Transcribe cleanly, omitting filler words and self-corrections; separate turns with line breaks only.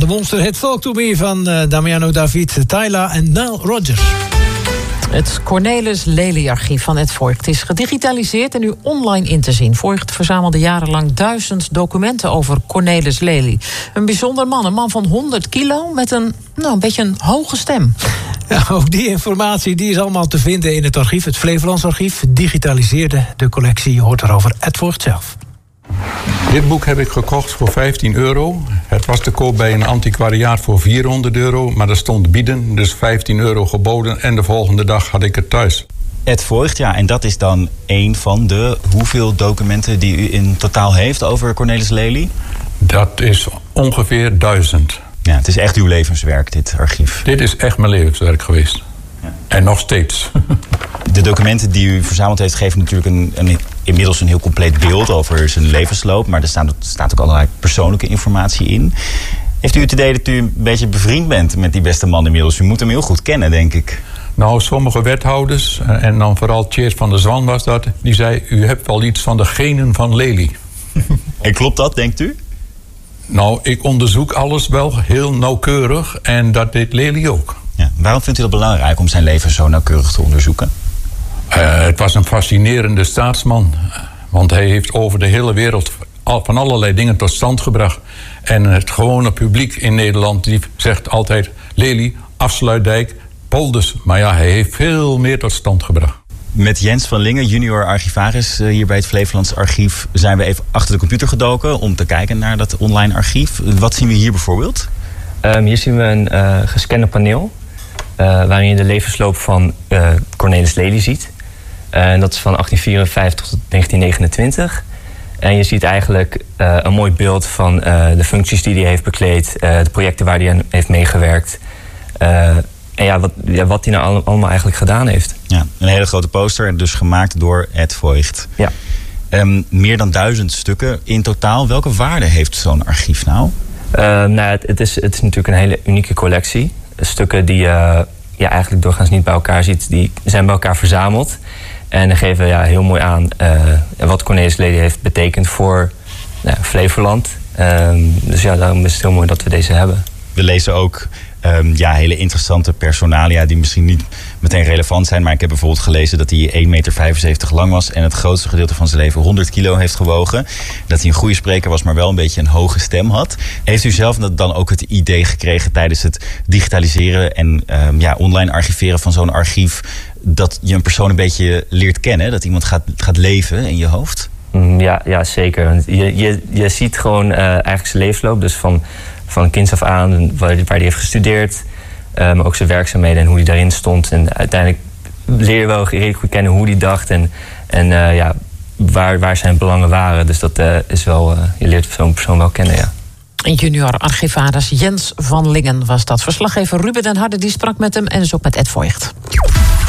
de monsterhit Talk to Me van Damiano David, Tyla en Nile Rodgers.
Het Cornelis Lely-archief van Ed Voigt is gedigitaliseerd en nu online in te zien. Voigt verzamelde jarenlang 1000 documenten over Cornelis Lely. Een bijzonder man, een man van 100 kilo met een beetje een hoge stem.
Ja, ook die informatie die is allemaal te vinden in het archief. Het Flevolands Archief digitaliseerde de collectie. Je hoort erover Ed Voigt zelf.
Dit boek heb ik gekocht voor €15. Het was te koop bij een antiquariaat voor €400, maar er stond bieden, dus €15 geboden en de volgende dag had ik het thuis.
Ed Voigt, ja, en dat is dan een van de hoeveel documenten die u in totaal heeft over Cornelis Lely?
Dat is ongeveer 1000.
Ja, het is echt uw levenswerk, dit archief.
Dit is echt mijn levenswerk geweest. Ja. En nog steeds.
De documenten die u verzameld heeft geven natuurlijk inmiddels een heel compleet beeld over zijn levensloop. Maar er staat ook allerlei persoonlijke informatie in. Heeft u het idee dat u een beetje bevriend bent met die beste man inmiddels? U moet hem heel goed kennen, denk ik.
Nou, sommige wethouders, en dan vooral Tjeerd van der Zwan was dat, die zei, u hebt wel iets van de genen van Lely.
En klopt dat, denkt u?
Nou, ik onderzoek alles wel heel nauwkeurig en dat deed Lely ook.
Ja, waarom vindt u het belangrijk om zijn leven zo nauwkeurig te onderzoeken?
Het was een fascinerende staatsman. Want hij heeft over de hele wereld van allerlei dingen tot stand gebracht. En het gewone publiek in Nederland die zegt altijd Lely, afsluitdijk, polders. Maar ja, hij heeft veel meer tot stand gebracht.
Met Jens van Lingen, junior archivaris hier bij het Flevolands Archief, zijn we even achter de computer gedoken om te kijken naar dat online archief. Wat zien we hier bijvoorbeeld?
Hier zien we een gescande paneel waarin je de levensloop van Cornelis Lely ziet. En dat is van 1854 tot 1929. En je ziet eigenlijk een mooi beeld van de functies die hij heeft bekleed, de projecten waar hij aan heeft meegewerkt. En wat hij nou allemaal eigenlijk gedaan heeft.
Ja, een hele grote poster, dus gemaakt door Ed Voigt.
Ja.
Meer dan 1000 stukken in totaal. Welke waarde heeft zo'n archief nou?
Het is natuurlijk een hele unieke collectie. Stukken die je eigenlijk doorgaans niet bij elkaar ziet, die zijn bij elkaar verzameld. En geven heel mooi aan wat Cornelis Lely heeft betekend voor Flevoland. Dus ja, daarom is het heel mooi dat we deze hebben.
We lezen ook hele interessante personalia die misschien niet meteen relevant zijn. Maar ik heb bijvoorbeeld gelezen dat hij 1,75 meter lang was en het grootste gedeelte van zijn leven 100 kilo heeft gewogen. Dat hij een goede spreker was, maar wel een beetje een hoge stem had. Heeft u zelf dan ook het idee gekregen tijdens het digitaliseren en online archiveren van zo'n archief, dat je een persoon een beetje leert kennen? Dat iemand gaat leven in je hoofd?
Ja, zeker. Want je ziet gewoon eigenlijk zijn levensloop. Dus van kinds af aan, waar hij heeft gestudeerd. Maar ook zijn werkzaamheden en hoe hij daarin stond. En uiteindelijk leer je wel redelijk goed kennen hoe hij dacht. En waar zijn belangen waren. Dus dat is wel, je leert zo'n persoon wel kennen, ja.
Junior archivaris Jens van Lingen was dat. Verslaggever Ruben den Harde die sprak met hem en dus ook met Ed Voigt.